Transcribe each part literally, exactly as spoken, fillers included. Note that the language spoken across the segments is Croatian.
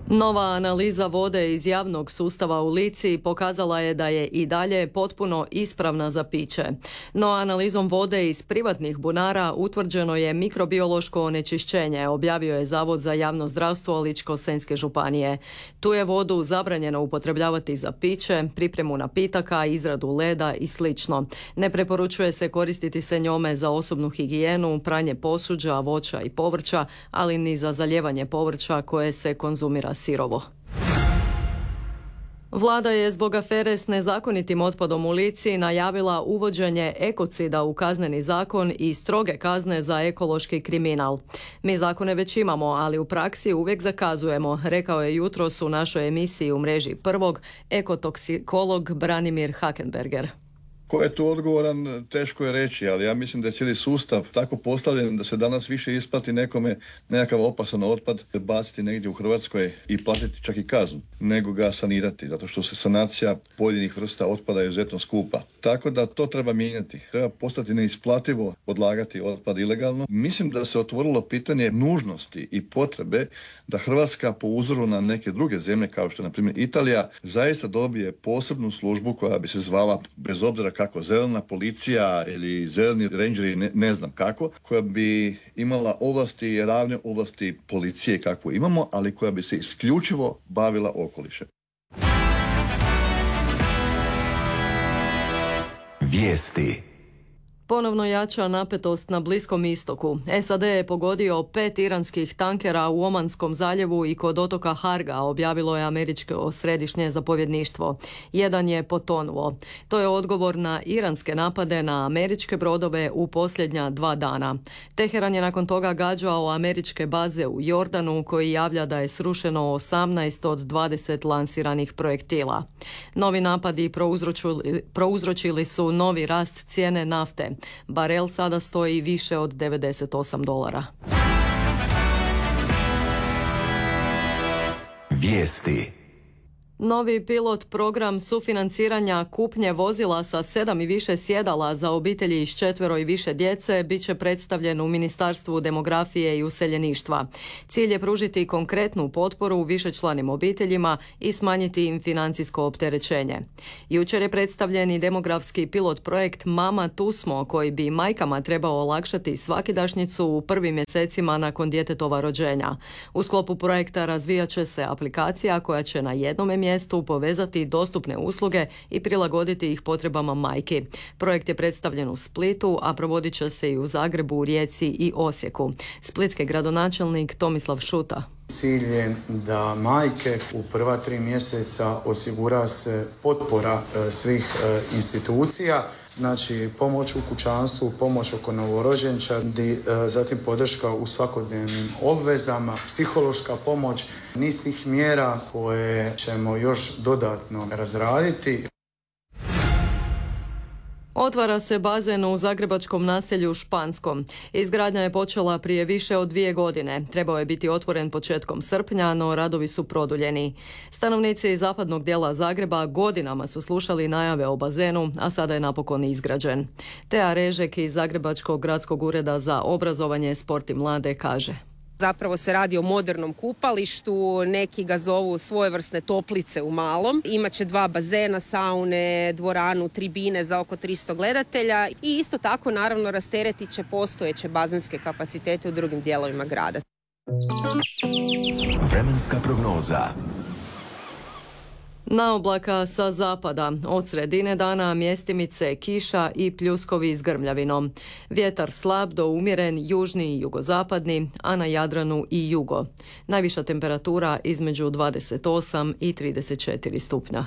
Nova analiza vode iz javnog sustava u Lici pokazala je da je i dalje potpuno ispravna za piće. No analizom vode iz privatnih bunara utvrđeno je mikrobiološko onečišćenje, objavio je Zavod za javno zdravstvo Ličko-senjske županije. Tu je vodu zabranjeno upotrebljavati za piće, pripremu napitaka, izradu leda i slično. Ne preporučuje se koristiti se njome za osobnu higijenu, pranje posuđa, voća i povrća, ali ni za zalijevanje povrća koje se konzumira sirovo. Vlada je zbog afere s nezakonitim otpadom u Lici najavila uvođenje ekocida u kazneni zakon i stroge kazne za ekološki kriminal. Mi zakone već imamo, ali u praksi uvijek zakazujemo, rekao je jutros u našoj emisiji u mreži Prvog ekotoksikolog Branimir Hakenberger. Ko je tu odgovoran, teško je reći, ali ja mislim da je cijeli sustav tako postavljen da se danas više isplati nekome nekakav opasan otpad baciti negdje u Hrvatskoj i platiti čak i kaznu, nego ga sanirati, zato što se sanacija pojedinih vrsta otpada je izuzetno skupa. Tako da to treba mijenjati. Treba postati neisplativo odlagati otpad ilegalno. Mislim da se otvorilo pitanje nužnosti i potrebe da Hrvatska po uzoru na neke druge zemlje, kao što je na primjer Italija, zaista dobije posebnu službu koja bi se zvala, bez obzira kako zelena policija ili zeleni rangeri, ne, ne znam kako, koja bi imala ovlasti, ravne ovlasti policije kakvu imamo, ali koja bi se isključivo bavila okolišem. Vijesti. Ponovno jača napetost na Bliskom istoku. S A D je pogodio pet iranskih tankera u Omanskom zaljevu i kod otoka Harga, objavilo je američko središnje zapovjedništvo. Jedan je potonuo. To je odgovor na iranske napade na američke brodove u posljednja dva dana. Teheran je nakon toga gađao američke baze u Jordanu, koji javlja da je srušeno osamnaest od dvadeset lansiranih projektila. Novi napadi prouzročili, prouzročili su novi rast cijene nafte. Barel sada stoji više od devedeset osam dolara. Vijesti. Novi pilot program sufinanciranja kupnje vozila sa sedam i više sjedala za obitelji s četvero i više djece bit će predstavljen u Ministarstvu demografije i useljeništva. Cilj je pružiti konkretnu potporu višečlanim obiteljima i smanjiti im financijsko opterećenje. Jučer je predstavljen i demografski pilot projekt Mama tu smo, koji bi majkama trebao olakšati svakidašnjicu u prvim mjesecima nakon djetetova rođenja. U sklopu projekta razvijat će se aplikacija koja će na jednom mjestu mjestu povezati dostupne usluge i prilagoditi ih potrebama majki. Projekt je predstavljen u Splitu, a provodit će se i u Zagrebu, Rijeci i Osijeku. Splitski gradonačelnik Tomislav Šuta. Cilj je da majke u prva tri mjeseca osigura se potpora svih institucija, znači pomoć u kućanstvu, pomoć oko novorođenčadi, zatim podrška u svakodnevnim obvezama, psihološka pomoć, niz tih mjera koje ćemo još dodatno razraditi. Otvara se bazen u zagrebačkom naselju Španskom. Izgradnja je počela prije više od dvije godine. Trebao je biti otvoren početkom srpnja, no radovi su produljeni. Stanovnici zapadnog dijela Zagreba godinama su slušali najave o bazenu, a sada je napokon izgrađen. Tea Režek iz Zagrebačkog gradskog ureda za obrazovanje, sport i mlade kaže: Zapravo se radi o modernom kupalištu, neki ga zovu svojevrsne toplice u malom. Imaće dva bazena, saune, dvoranu, tribine za oko tristo gledatelja i isto tako naravno rasteretit će postojeće bazenske kapacitete u drugim dijelovima grada. Vremenska prognoza. Na oblaka sa zapada, od sredine dana mjestimice kiša i pljuskovi s grmljavinom. Vjetar slab do umjeren južni i jugozapadni, a na Jadranu i jugo. Najviša temperatura između dvadeset osam i trideset četiri stupnja.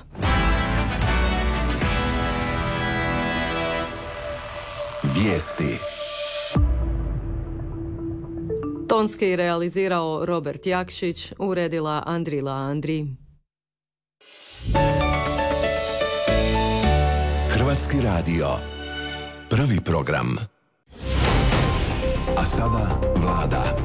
Vijesti. Tonski realizirao Robert Jakšić, uredila Andrila Andri. Hrvatski radio. Prvi program. A sada Vlada.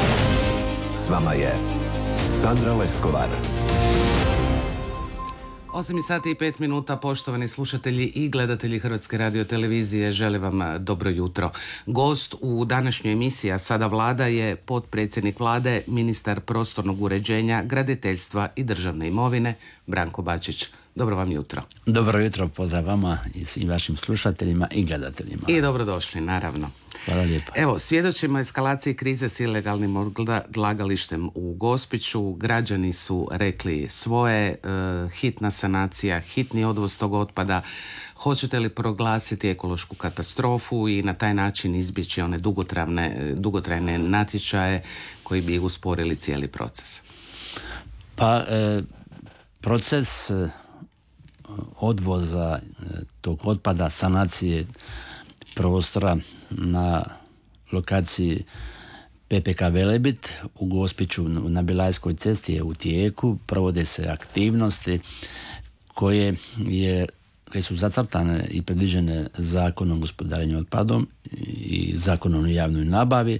S vama je Sandra Leskovar. osam sati i pet minuta, poštovani slušatelji i gledatelji Hrvatske radiotelevizije, želim vam dobro jutro. Gost u današnjoj emisiji A sada Vlada je potpredsjednik Vlade, ministar prostornog uređenja, graditeljstva i državne imovine, Branko Bačić. Dobro vam jutro. Dobro jutro, pozdrav vama i svim vašim slušateljima i gledateljima. I dobrodošli, naravno. Hvala lijepo. Evo, svjedočimo eskalaciji krize s ilegalnim odlagalištem u Gospiću. Građani su rekli svoje, e, hitna sanacija, hitni odvoz tog otpada. Hoćete li proglasiti ekološku katastrofu i na taj način izbjeći one dugotrajne, dugotrajne natječaje koji bi usporili cijeli proces? Pa, e, proces e, odvoza e, tog otpada, sanacije prostora na lokaciji P P K Velebit u Gospiću na Bilajskoj cesti je u tijeku. Provode se aktivnosti koje, je, koje su zacrtane i predviđene Zakonom o gospodarenju otpadom i Zakonom o javnoj nabavi.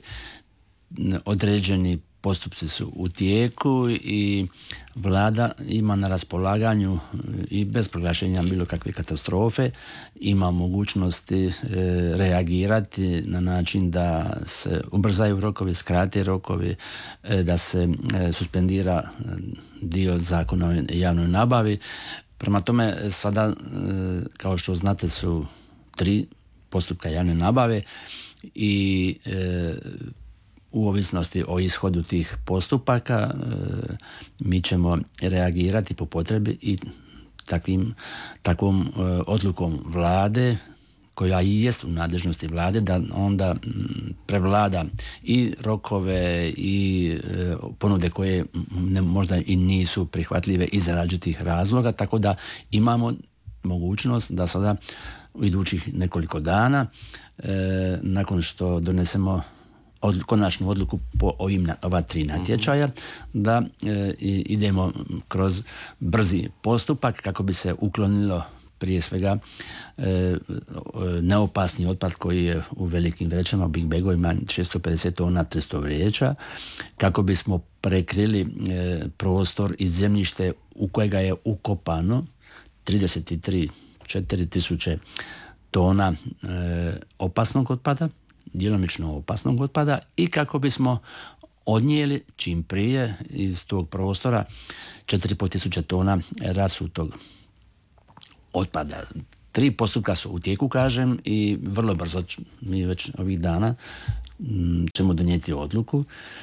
Određeni postupci su u tijeku i Vlada ima na raspolaganju i bez proglašenja bilo kakve katastrofe ima mogućnosti e, reagirati na način da se ubrzaju rokovi, skrate rokovi, e, da se e, suspendira dio Zakona o javnoj nabavi. Prema tome sada, e, kao što znate, su tri postupka javne nabave i e, u ovisnosti o ishodu tih postupaka e, mi ćemo reagirati po potrebi i takvim, takvom e, odlukom Vlade, koja i jest u nadležnosti Vlade, da onda m, prevlada i rokove i e, ponude koje ne, možda i nisu prihvatljive iz različitih razloga, tako da imamo mogućnost da sada u idućih nekoliko dana e, nakon što donesemo Od, konačnu odluku po ovim, ova tri natječaja, da e, idemo kroz brzi postupak kako bi se uklonilo prije svega e, neopasni otpad koji je u velikim vrećama, u big bagovima šesto pedeset tona, tristo vreća, kako bismo prekrili e, prostor i zemljište u kojega je ukopano trideset tri četiri tisuće tona e, opasnog otpada, djelomično opasnog otpada, i kako bismo odnijeli čim prije iz tog prostora četiri i pol tisuće tona rasutog otpada. Tri postupka su u tijeku, kažem, i vrlo brzo mi već ovih dana m, ćemo donijeti odluku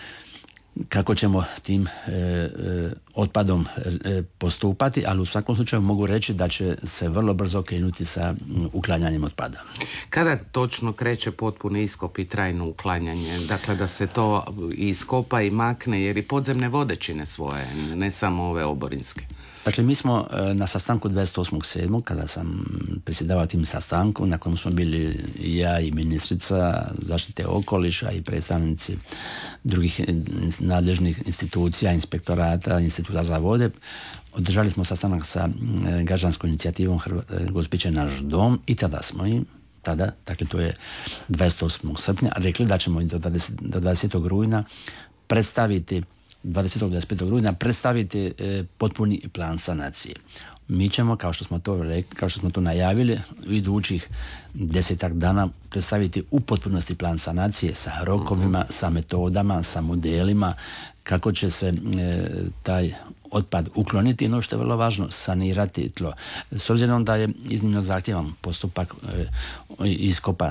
kako ćemo tim e, e, otpadom e, postupati, ali u svakom slučaju mogu reći da će se vrlo brzo krenuti sa uklanjanjem otpada. Kada točno kreće potpuni iskop i trajno uklanjanje? Dakle, da se to iskopa i makne, jer i podzemne vode čine svoje, ne samo ove oborinske. Dakle, mi smo na sastanku dvadeset osmog sedmog kada sam predsjedavao tim sastanku, na kojem smo bili ja i ministrica zaštite okoliša i predstavnici drugih nadležnih institucija, inspektorata, instituta za vode, održali smo sastanak sa građanskom inicijativom Gospić je naš dom i tada smo im tada, dakle to je dvadeset osmog srpnja, rekli da ćemo do dvadesetog rujna predstaviti dvadesetog do dvadeset petog rujna predstaviti e, potpuni plan sanacije. Mi ćemo, kao što smo to rekli, kao što smo to najavili, u idućih desetak dana predstaviti u potpunosti plan sanacije sa rokovima, mm-hmm. sa metodama, sa modelima, kako će se e, taj otpad ukloniti, no što je vrlo važno, sanirati tlo. S obzirom da je iznimno zahtjevan postupak e, iskopa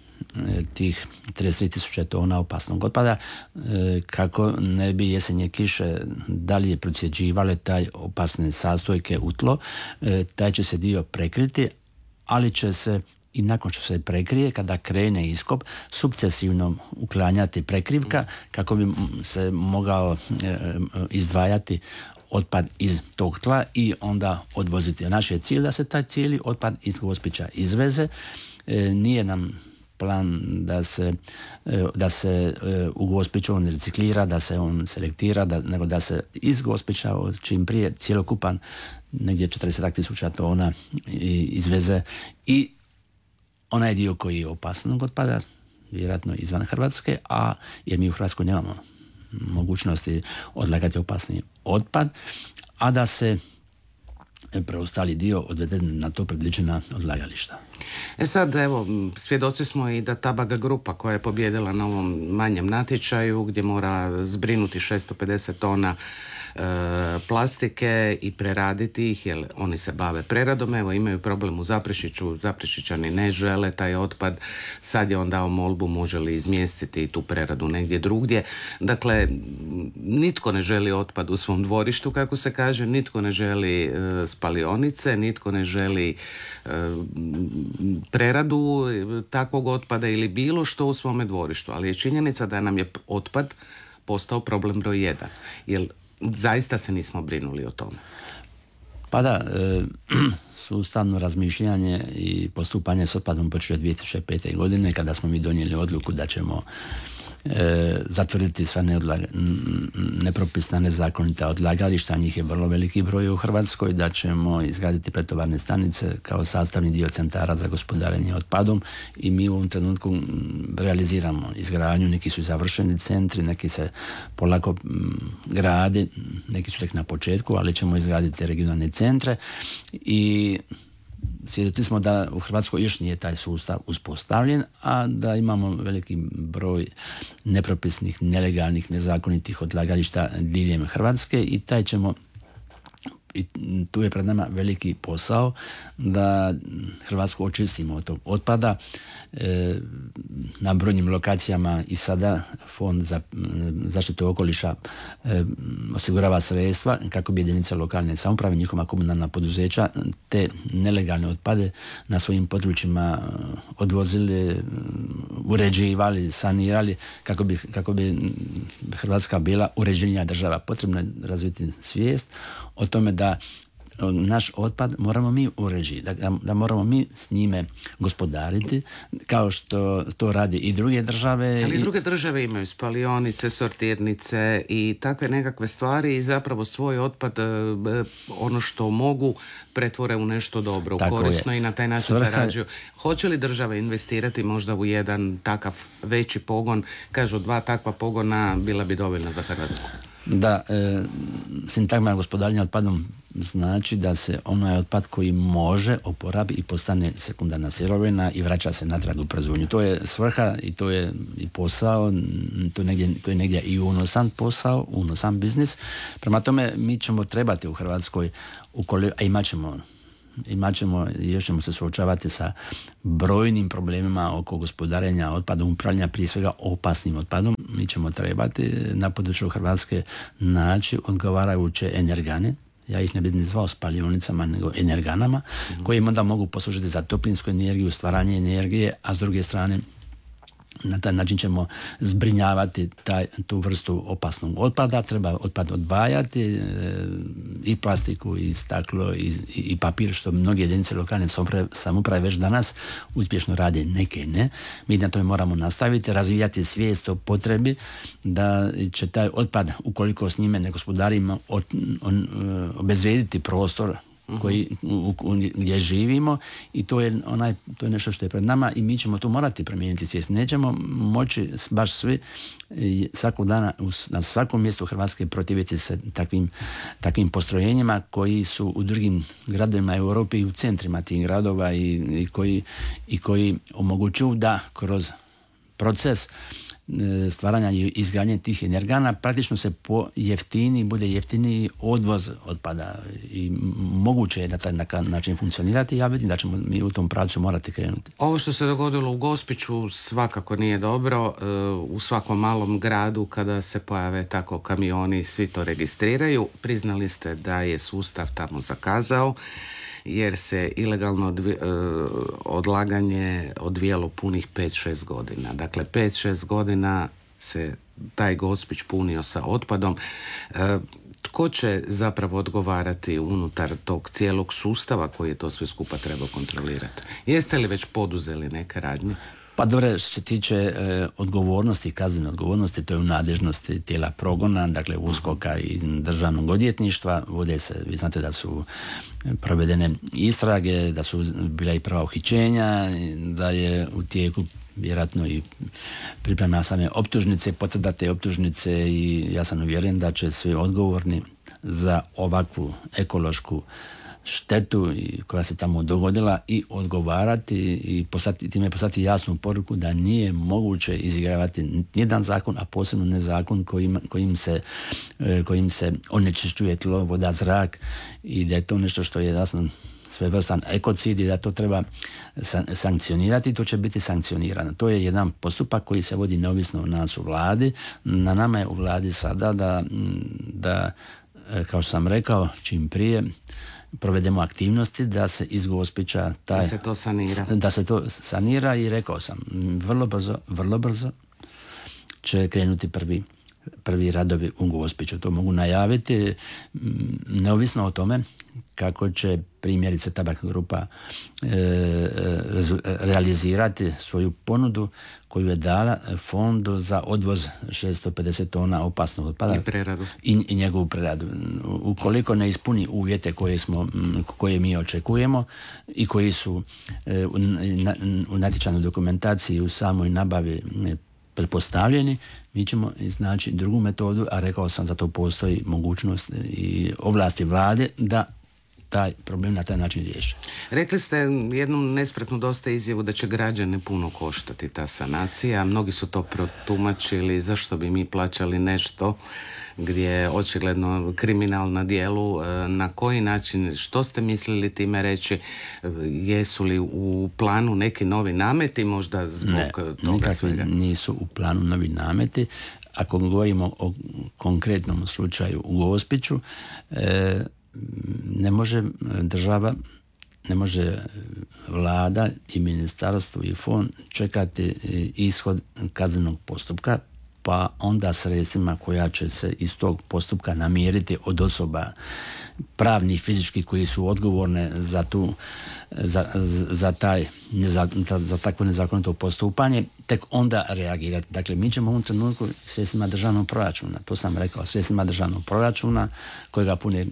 tih trideset tri tisuće tona opasnog otpada, kako ne bi jesenje kiše dalje procjeđivale taj opasne sastojke u tlo, taj će se dio prekriti, ali će se i nakon što se prekrije, kada krene iskop, sukcesivno uklanjati prekrivka kako bi se mogao izdvajati otpad iz tog tla i onda odvoziti. Naš je cilj da se taj cijeli otpad iz Gospića izveze. Nije nam plan da se, da se u Gospiću on reciklira, da se on selektira, da, nego da se iz Gospića čim prije cjelokupan negdje četrdeset tisuća tona izveze i onaj dio koji je opasnog otpada, vjerojatno izvan Hrvatske, a jer mi u Hrvatskoj nemamo mogućnosti odlagati opasni otpad, a da se preostali dio odveden na to predviđena odlagališta. E sad, evo, svjedoci smo i da Tabaga grupa koja je pobjedila na ovom manjem natječaju gdje mora zbrinuti šesto pedeset tona e, plastike i preraditi ih, jer oni se bave preradom, evo imaju problem u Zaprešiću, Zaprešićani ne žele taj otpad, sad je on dao molbu može li izmjestiti tu preradu negdje drugdje. Dakle, nitko ne želi otpad u svom dvorištu, kako se kaže, nitko ne želi e, spalionice, nitko ne želi e, preradu takvog otpada ili bilo što u svome dvorištu, ali je činjenica da nam je otpad postao problem broj jedan, jer zaista se nismo brinuli o tome. Pa da, e, sustavno razmišljanje i postupanje s otpadom počeo dvije tisuće pete. godine kada smo mi donijeli odluku da ćemo E, zatvrditi sva neodlaga, nepropisna, nezakonita odlagališta, njih je vrlo veliki broj u Hrvatskoj, da ćemo izgraditi pretovarne stanice kao sastavni dio centara za gospodarenje otpadom i mi u ovom trenutku realiziramo izgradnju, neki su završeni centri, neki se polako grade, neki su tek na početku, ali ćemo izgraditi regionalne centre i svjedoci smo da u Hrvatskoj još nije taj sustav uspostavljen, a da imamo veliki broj nepropisnih, nelegalnih, nezakonitih odlagališta diljem Hrvatske i taj ćemo, i tu je pred nama veliki posao da Hrvatsku očistimo od tog otpada. E, na brojnim lokacijama i sada Fond za zaštitu okoliša e, osigurava sredstva kako bi jedinice lokalne samouprave, njihova komunalna poduzeća te nelegalne otpade na svojim područjima odvozili, uređivali, sanirali kako bi, kako bi Hrvatska bila uređenija država. Potrebno je razviti svijest o tome da naš otpad moramo mi uređiti, da, da moramo mi s njime gospodariti, kao što to radi i druge države. Ali i druge države imaju spalionice, sortirnice i takve nekakve stvari i zapravo svoj otpad, ono što mogu, pretvore u nešto dobro, tako korisno je. I na taj način Svrha... zarađuju. Hoće li država investirati možda u jedan takav veći pogon? Kažu dva takva pogona bila bi dovoljna za Hrvatsku. Da, e, sintagma gospodarenja otpadom znači da se onaj otpad koji može oporabi i postane sekundarna sirovina i vraća se natrag u proizvodnju. To je svrha i to je i posao, to, negdje, to je negdje i unosan posao, unosan biznis. Prema tome mi ćemo trebati u Hrvatskoj, ukoliko, a imat ćemo imat ćemo i još ćemo se suočavati sa brojnim problemima oko gospodarenja otpadom, upravljanja prije svega opasnim otpadom. Mi ćemo trebati na području Hrvatske naći odgovarajuće energane, ja ih ne bih ni zvao spalionicama, nego energanama, mm-hmm. koji onda mogu poslužiti za toplinsku energiju, stvaranje energije, a s druge strane na taj način ćemo zbrinjavati taj, tu vrstu opasnog otpada. Treba otpad odvajati, e, i plastiku, i staklo, i, i papir, što mnoge jedinice lokalne samouprave već danas uspješno rade, neke ne. Mi na tome moramo nastaviti, razvijati svijest o potrebi da će taj otpad, ukoliko s njime ne gospodarimo, on, on, obezvrijediti prostor koji, u, u, gdje živimo i to je, onaj, to je nešto što je pred nama i mi ćemo tu morati promijeniti svijest. Nećemo moći baš svi svakog dana na svakom mjestu Hrvatske protiviti se takvim, takvim postrojenjima koji su u drugim gradovima Europe i u centrima tih gradova i, i, koji, i koji omogućuju da kroz proces stvaranja i izgradnje tih energana praktično se po jeftini, bude jeftiniji odvoz otpada i moguće je na taj način funkcionirati. Ja vidim da ćemo mi u tom pravcu morati krenuti. Ovo što se dogodilo u Gospiću svakako nije dobro. U svakom malom gradu kada se pojave tako kamioni, svi to registriraju. Priznali ste da je sustav tamo zakazao jer se ilegalno odvi, odlaganje odvijalo punih pet šest godina. Dakle, pet šest godina se taj Gospić punio sa otpadom. E, tko će zapravo odgovarati unutar tog cijelog sustava koji je to sve skupa trebao kontrolirati? Jeste li već poduzeli neke radnje? Pa dobro, što se tiče e, odgovornosti, kaznene odgovornosti, to je u nadležnosti tijela progona, dakle USKOK-a i državnog odvjetništva. Vode se, vi znate da su provedene istrage, da su bila i prva uhićenja, da je u tijeku vjerojatno i priprema same optužnice, potvrda te optužnice i ja sam uvjeren da će svi odgovorni za ovakvu ekološku štetu koja se tamo dogodila i odgovarati i poslati, time poslati jasnu poruku da nije moguće izigravati nijedan zakon, a posebno ne zakon kojim, kojim, se, kojim se onečišćuje tlo, voda, zrak i da je to nešto što je jasno svevrstan ekocid i da to treba sankcionirati, to će biti sankcionirano. To je jedan postupak koji se vodi neovisno o nas u vladi. Na nama je u vladi sada da, da kao što sam rekao, čim prije provedemo aktivnosti da se iz Gospića taj, da se to sanira. Da se to sanira i rekao sam, vrlo brzo, vrlo brzo će krenuti prvi prvi radovi u Gospiću. To mogu najaviti neovisno o tome kako će primjerice Tabak grupa e, rezu, realizirati svoju ponudu koju je dala fondu za odvoz šesto pedeset tona opasnog otpada i preradu i, i njegovu preradu. Ukoliko ne ispuni uvjete koje smo koje mi očekujemo i koji su e, u, na, u natječajnoj dokumentaciji u samoj nabavi pretpostavljeni, mi ćemo iznaći drugu metodu, a rekao sam za to postoji mogućnost i ovlasti vlade da taj problem na taj način riješi. Rekli ste jednu nespretnu dosta izjavu da će građane puno koštati ta sanacija. Mnogi su to protumačili, zašto bi mi plaćali nešto gdje je očigledno kriminal na dijelu. Na koji način, što ste mislili time reći? Jesu li u planu neki novi nameti možda zbog ne, toga nikakvi svega? Nisu u planu novi nameti. Ako govorimo o konkretnom slučaju u Gospiću, e, ne može država, ne može vlada i ministarstvo i fond čekati ishod kaznenog postupka, pa onda sredstvima koja će se iz tog postupka namiriti od osoba pravnih i fizičkih koji su odgovorne za tu za, za, taj, za, za takvo nezakonito postupanje, tek onda reagirati. Dakle, mi ćemo u ovom trenutku sredstvima državnog proračuna, to sam rekao, sredstvima državnog proračuna kojega pune e,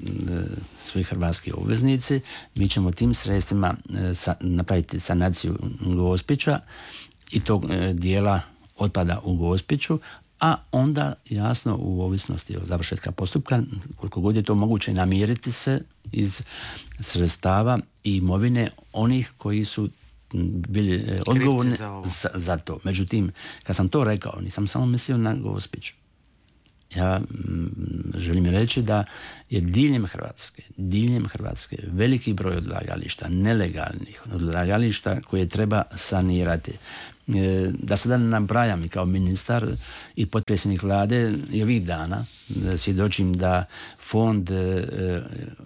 svi hrvatski obveznici, mi ćemo tim sredstvima e, sa, napraviti sanaciju Gospića i tog e, dijela otpada u Gospiću, a onda jasno u ovisnosti od završetka postupka, koliko god je to moguće, namiriti se iz sredstava i imovine onih koji su bili odgovorni za, za, za to. Međutim, kad sam to rekao, nisam samo mislio na Gospić. Ja m, želim reći da je diljem Hrvatske, diljem Hrvatske veliki broj odlagališta, nelegalnih odlagališta koje treba sanirati. E, da sada ne nabrajam i kao ministar i potpredsjednik vlade i ovih dana svjedočim da fond e,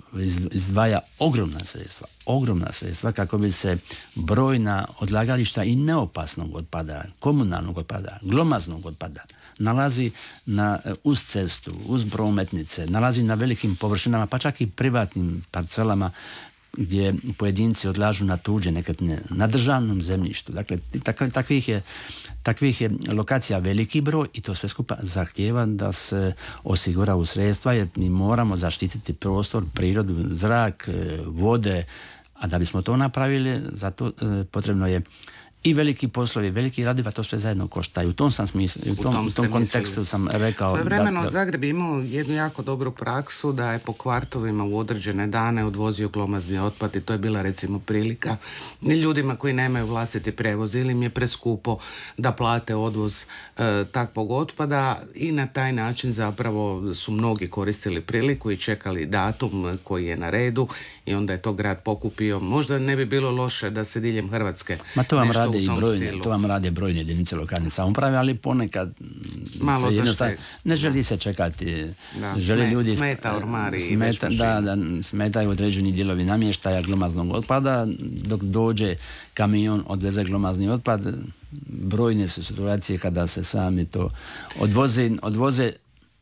izdvaja ogromna sredstva, ogromna sredstva kako bi se brojna odlagališta i neopasnog otpada, komunalnog otpada, glomaznog otpada nalazi na, uz cestu, uz prometnice, nalazi na velikim površinama, pa čak i privatnim parcelama gdje pojedinci odlažu na tuđe nekretnine, na državnom zemljištu. Dakle, tak, takvih, je, takvih je lokacija veliki broj i to sve skupa zahtijeva da se osigura u sredstva jer mi moramo zaštititi prostor, prirodu, zrak, vode, a da bismo to napravili, zato e, potrebno je i veliki poslovi, veliki radovi, a to sve zajedno košta. I u tom sam smislu, u tom, u tom kontekstu mislili. Sam rekao... Svojevremeno da, da, Zagreb imao jednu jako dobru praksu da je po kvartovima u određene dane odvozio glomazni otpad i to je bila recimo prilika ljudima koji nemaju vlastiti prevoz ili im je preskupo da plate odvoz e, takvog otpada i na taj način zapravo su mnogi koristili priliku i čekali datum koji je na redu i onda je to grad pokupio. Možda ne bi bilo loše da se diljem Hrvatske Ma to vam nešto rade u tom i brojne, stilu. To vam rade brojne jedinice lokalne samouprave, ali ponekad malo se zašte... ne želi se čekati. Da, želi sme, ljudi smeta ormari i smeta, da, da, smetaju određeni dijelovi namještaja glomaznog otpada, dok dođe kamion odveze glomazni otpad. Brojne su situacije kada se sami to odvoze, odvoze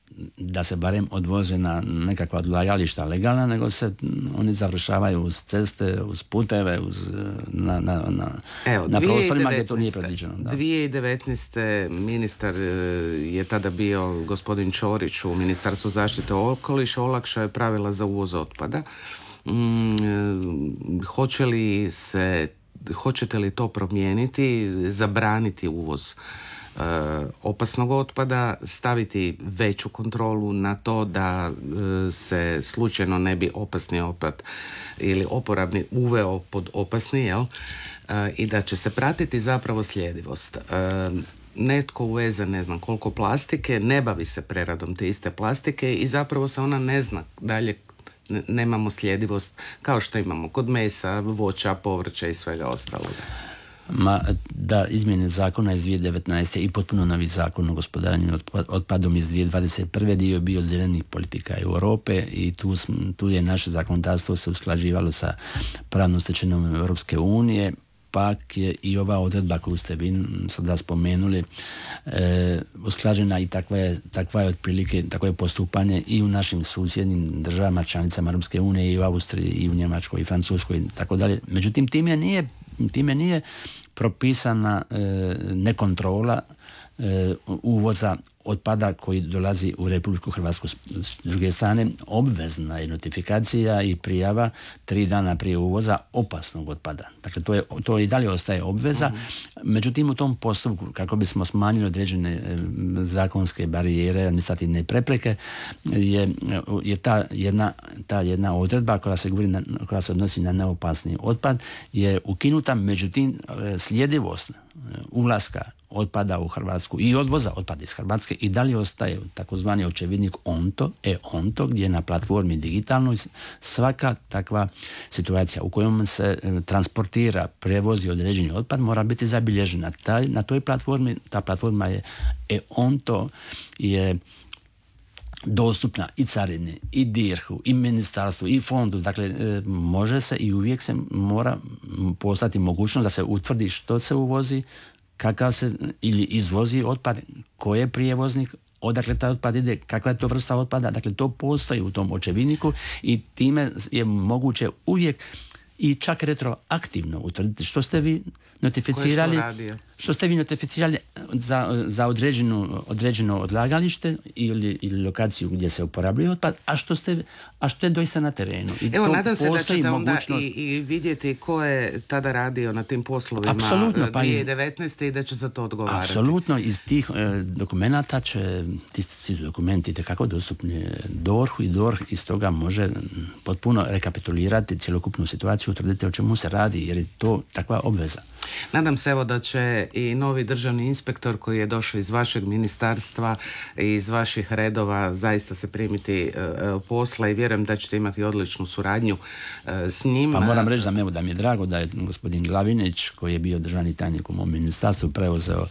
da se barem odvoze na nekakva odlagališta legalna, nego se oni završavaju uz ceste, uz puteve, uz, na, na, na, Evo, na prostorima gdje to nije predviđeno. Da. dvije tisuće devetnaeste. ministar je tada bio gospodin Ćorić u Ministarstvu zaštite okoliša, olakšao je pravila za uvoz otpada. Hmm, hoće li se, hoćete li to promijeniti, zabraniti uvoz e, opasnog otpada, staviti veću kontrolu na to da e, se slučajno ne bi opasni otpad ili oporabni uveo pod opasni, jel? E, i da će se pratiti zapravo sljedivost. E, netko uveze ne znam koliko plastike, ne bavi se preradom te iste plastike i zapravo se ona ne zna dalje, nemamo sljedivost kao što imamo kod mesa, voća, povrća i svega ostalog. Ma, da, izmjene zakona iz dvije tisuće devetnaeste i potpuno novi zakon o gospodarenju otpadom iz dvije tisuće dvadeset prve dio je bio zelenih politika Europe i tu, tu je naše zakonodavstvo se usklađivalo sa pravnom stečevinom Europske unije, pak je i ova odredba koju ste vi sada spomenuli e, usklađena i takva je, takva je otprilike, takvo je postupanje i u našim susjednim državama, članicama Europske unije, i u Austriji, i u Njemačkoj, i Francuskoj i tako dalje. Međutim, time nije, time nije propisana e, nekontrola e, uvoza otpada koji dolazi u Republiku Hrvatsku. S druge strane, obvezna je notifikacija i prijava tri dana prije uvoza opasnog otpada. Dakle, to, je, to i dalje ostaje obveza. Mm-hmm. Međutim, u tom postupku, kako bismo smanjili određene e, zakonske barijere, administrativne prepreke, je, je ta, jedna, ta jedna odredba koja se, govori na, koja se odnosi na neopasni otpad je ukinuta. Međutim, sljedivost ulaska otpada u Hrvatsku i odvoza otpada iz Hrvatske i dalje ostaje takozvani očevidnik ONTO, e-ONTO, gdje na platformi digitalnoj svaka takva situacija u kojom se transportira, prevozi određeni otpad mora biti zabilježena. Ta, na toj platformi, ta platforma je e-ONTO je dostupna i carini, i dirhu, i ministarstvu, i fondu. Dakle, e, može se i uvijek se mora postati mogućnost da se utvrdi što se uvozi, kakav se ili izvozi otpad, ko je prijevoznik, odakle taj otpad ide, kakva je to vrsta otpada. Dakle, to postoji u tom očevidniku i time je moguće uvijek i čak retroaktivno utvrditi što ste vi notificirali, što ste vi notificirali za, za određenu, određeno odlagalište ili, ili lokaciju gdje se uporabljuje otpad, a što ste, a što je doista na terenu. I evo, nadam se da ćete mogućnost... onda i, i vidjeti ko je tada radio na tim poslovima pa dvije tisuće devetnaeste i da će za to odgovarati. Apsolutno, iz tih e, dokumenata će, ti, ti dokumenti tekako dostupni D O R H-u i D O R H iz toga može potpuno rekapitulirati cjelokupnu situaciju, utvrditi o čemu se radi, jer je to takva obveza. Nadam se evo da će i novi državni inspektor koji je došao iz vašeg ministarstva i iz vaših redova zaista se primiti uh, posla i vjerujem da ćete imati odličnu suradnju uh, s njim. Pa moram reći da, evo, da mi je drago da je gospodin Glavinić, koji je bio državni tajnik u mom ministarstvu, preuzeo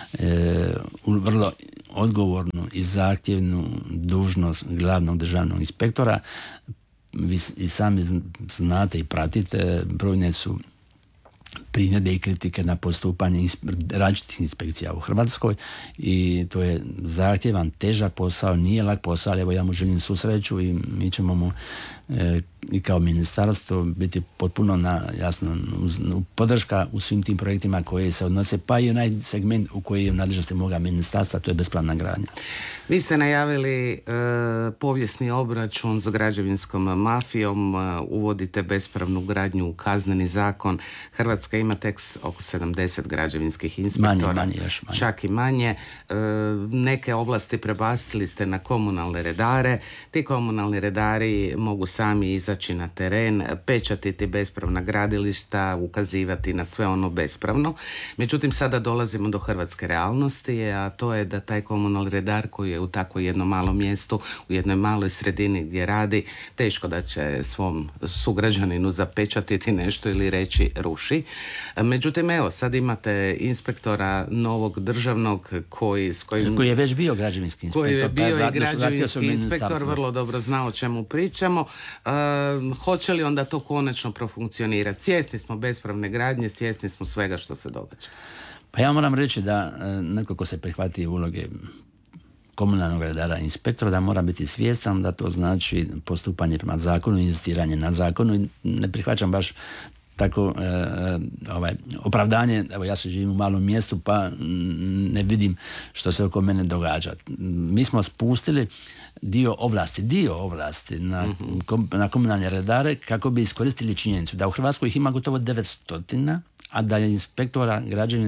uh, vrlo odgovornu i zahtjevnu dužnost glavnog državnog inspektora. Vi i sami znate i pratite, brojne su primjedbe i kritike na postupanje inspe- različitih inspekcija u Hrvatskoj i to je zahtjevan, težak posao, nije lak posao, ali evo ja mu želim svu sreću i mi ćemo mu e, i kao ministarstvo biti potpuno na, jasno, uz, u podrška u svim tim projektima koji se odnose, pa i onaj segment u koji je u nadležnosti moga ministarstva, to je bespravna gradnja. Vi ste najavili e, povijesni obračun s građevinskom mafijom, e, uvodite bespravnu gradnju u kazneni zakon. Hrvatska ima tek oko sedamdeset građevinskih inspektora, manje, manje, još manje. Čak i manje. E, neke ovlasti prebacili ste na komunalne redare. Ti komunalni redari mogu sami izaći na teren, pečatiti bespravna gradilišta, ukazivati na sve ono bespravno. Međutim, sada dolazimo do hrvatske realnosti, a to je da taj komunalni redar koji je u tako jednom malom mjestu, u jednoj maloj sredini gdje radi, teško da će svom sugrađaninu zapečatiti nešto ili reći ruši. Međutim, evo, sad imate inspektora novog državnog koji, s kojim, koji je već bio građevinski inspektor. Koji je bio pa i građevinski inspektor, vrlo dobro zna o čemu pričamo. E, hoće li onda to konačno profunkcionirati? Svjesni smo bespravne gradnje, svjesni smo svega što se događa. Pa ja moram reći da netko ko se prihvati uloge komunalnog redara inspektora, da mora biti svjestan da to znači postupanje prema zakonu, inzistiranje na zakonu i ne prihvaćam baš tako e, ovaj, opravdanje, evo ja se živim u malom mjestu pa ne vidim što se oko mene događa. Mi smo spustili dio ovlasti, dio ovlasti na, mm-hmm. kom, na komunalne redare kako bi iskoristili činjenicu da u Hrvatskoj ih ima gotovo devetsto, a da je inspektora građevinskih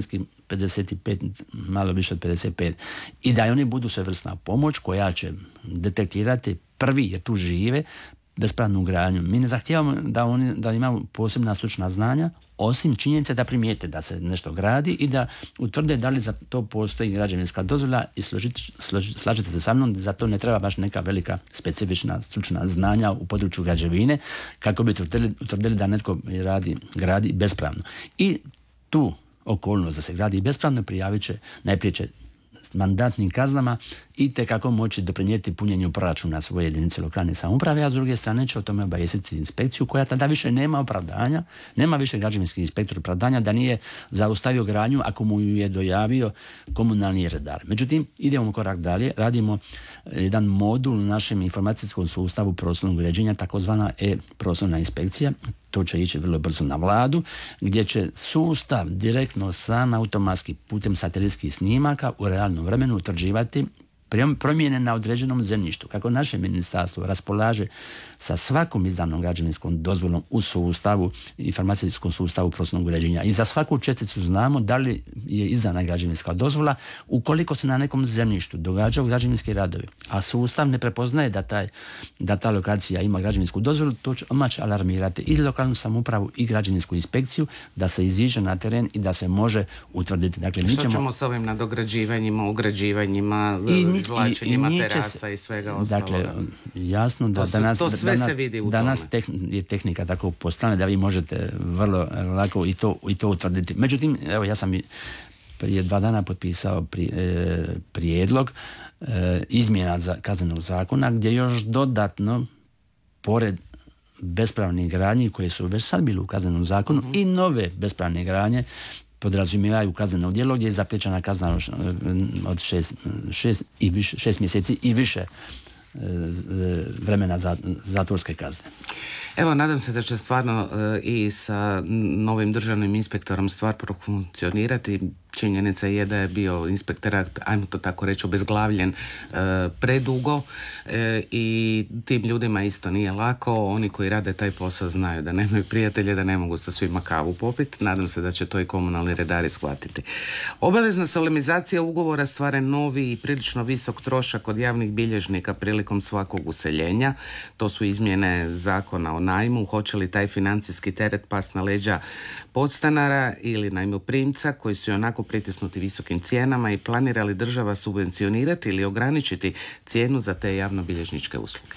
pedeset pet, malo više od pedeset pet. I da oni budu svevrsna pomoć koja će detektirati prvi, jer tu žive, bespravnu gradnju. Mi ne zahtijevamo da oni da imaju posebna stručna znanja, osim činjenice da primijete da se nešto gradi i da utvrde da li za to postoji građevinska dozvola i složite, slož, slažete se sa mnom, za to ne treba baš neka velika specifična stručna znanja u području građevine kako bi utvrdili, utvrdili da netko radi, gradi bespravno. I tu okolnost da se gradi bespravno prijavit će, najprije će mandatnim kaznama i tekako moći doprinijeti punjenju proračuna svoje jedinice lokalne samouprave, a s druge strane će o tome obavijestiti inspekciju koja tada više nema opravdanja, nema više građevinski inspektor opravdanja da nije zaustavio gradnju ako mu je dojavio komunalni redar. Međutim, idemo korak dalje, radimo jedan modul u našem informacijskom sustavu prostornog uređenja, takozvana e-prostorna inspekcija. To će ići vrlo brzo na vladu, gdje će sustav direktno sam automatski putem satelitskih snimaka u realnom vremenu utvrđivati promjene na određenom zemljištu. Kako naše ministarstvo raspolaže sa svakom izdanom građevinskom dozvolom u sustavu, informacijskom sustavu prostornog uređenja. I za svaku česticu znamo da li je izdana građevinska dozvola ukoliko se na nekom zemljištu događaju građevinski radovi, a sustav ne prepoznaje da, taj, da ta lokacija ima građevinsku dozvolu, to će odmah alarmirati i lokalnu samoupravu i građevinsku inspekciju da se iziđe na teren i da se može utvrditi. Dakle, mi što ćemo... ćemo s ovim nadograđivanjima, ugrađivanjima, izvlačenjima i, terasa i svega ostaloga? Dakle, jasno da to, danas, to sve danas, se vidi u danas tome. Tehn, je tehnika tako postavljena da vi možete vrlo lako i to, i to utvrditi. Međutim, evo ja sam prije dva dana potpisao pri, e, prijedlog e, izmjena za kaznenog zakona gdje još dodatno pored bespravnih gradnji koje su već sad bili u kaznenom zakonu uh-huh. i nove bespravne gradnje podrazumijevaju kazneno djelo gdje je zapriječena kazna od šest, šest, i više, šest mjeseci i više vremena za zatvorske kazne. Evo, nadam se da će stvarno e, i sa novim državnim inspektorom stvar profunkcionirati. Činjenica je da je bio inspektorat, ajmo to tako reći, obezglavljen e, predugo e, i tim ljudima isto nije lako. Oni koji rade taj posao znaju da nemaju prijatelje, da ne mogu sa svima kavu popiti. Nadam se da će to i komunalni redari shvatiti. Obavezna solemnizacija ugovora stvara novi i prilično visok trošak od javnih bilježnika prilikom svakog useljenja. To su izmjene zakona o najmu. Hoće li taj financijski teret pas na leđa podstanara ili najmoprimca koji su onako pritisnuti visokim cijenama i planira li država subvencionirati ili ograničiti cijenu za te javnobilježničke usluge?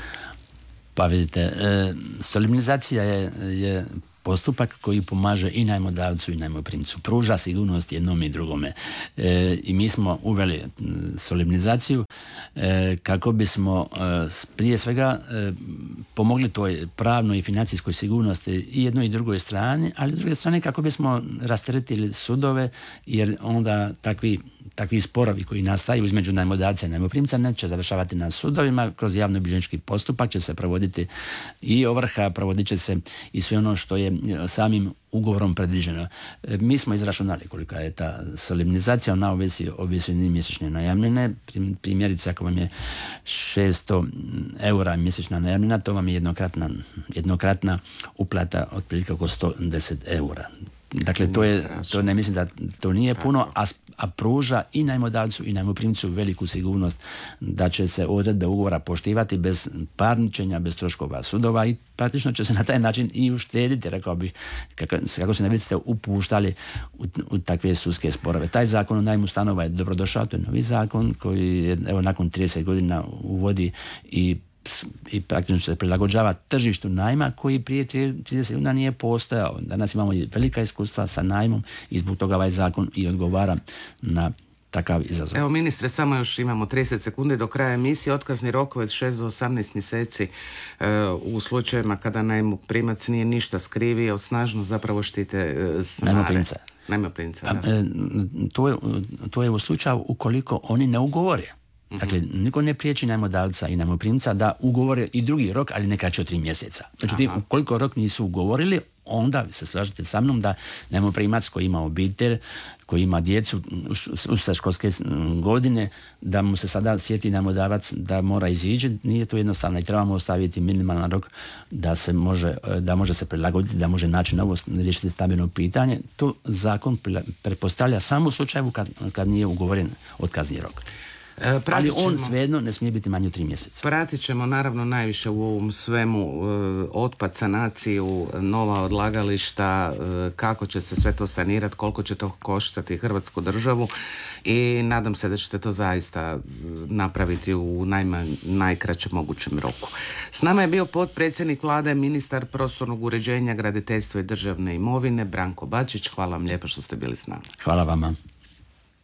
Pa vidite, e, solemnizacija je, je postupak koji pomaže i najmodavcu i najmoprimcu. Pruža sigurnost jednom i drugome. E, I mi smo uveli solemnizaciju e, kako bismo e, prije svega e, pomogli toj pravnoj i financijskoj sigurnosti i jednoj i drugoj strani, ali s druge strane kako bismo rasteretili sudove, jer onda takvi takvi sporovi koji nastaju između najmodavca i najmoprimca neće završavati na sudovima, kroz javnobilježnički postupak će se provoditi i ovrha, provodit će se i sve ono što je samim ugovorom predviđeno. Mi smo izračunali kolika je ta solemnizacija, ona ovisi o visini mjesečne najamnine. Primjerice, ako vam je šesto eura mjesečna najamnina, to vam je jednokratna, jednokratna uplata otprilike oko sto deset eura. Dakle, to je, to ne mislim da to nije puno, a, a pruža i najmodavcu i najmoprimcu veliku sigurnost da će se odredbe ugovora poštivati bez parničenja, bez troškova sudova i praktično će se na taj način i uštediti, rekao bih, kako, kako se ne biste upuštali u, u takve sudske sporove. Taj zakon o najmu stanova je dobrodošao, to je novi zakon koji je, evo, nakon trideset godina uvodi i i praktično se prilagođava tržištu najma koji prije trideset godina nije postojao. Danas imamo velika iskustva sa najmom i zbog toga ovaj zakon i odgovara na takav izazov. Evo, ministre, samo još imamo trideset sekundi do kraja emisije. Otkazni rokovi od šest do osamnaest mjeseci uh, u slučajevima kada najmoprimac nije ništa skrivio, snažno zapravo štite uh, stanare. Najmoprimca. Najmoprimca, da. A, to, je, to je u slučaju ukoliko oni ne ugovore. Dakle, niko ne priječi najmodavca i najmoprimca da ugovore i drugi rok, ali ne kraće od tri mjeseca. Međutim, ukoliko rok nisu ugovorili, onda se slažete sa mnom da najmoprimac koji ima obitelj, koji ima djecu u sve školske godine, da mu se sada sjeti najmodavac da mora izići, nije to jednostavno i trebamo ostaviti minimalan rok da se može, da može se prilagoditi, da može naći novo riješiti stambeno pitanje. To zakon pretpostavlja samo u slučaju kad, kad nije ugovoren otkazni rok. E, ali on svejedno ne smije biti manje od tri mjeseca. Pratit ćemo naravno najviše u ovom svemu e, otpad, sanaciju, nova odlagališta, e, kako će se sve to sanirati, koliko će to koštati Hrvatsku državu i nadam se da ćete to zaista napraviti u najma, najkraćem mogućem roku. S nama je bio potpredsjednik Vlade, ministar prostornog uređenja, graditeljstva i državne imovine Branko Bačić. Hvala vam lijepo što ste bili s nama. Hvala vama.